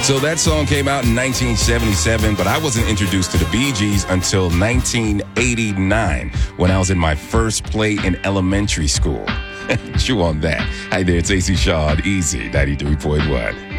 So that song came out in 1977, but I wasn't introduced to the Bee Gees until 1989 when I was in my first play in elementary school. Chew on that. Hi there, it's AC Shaw on Easy 93.1.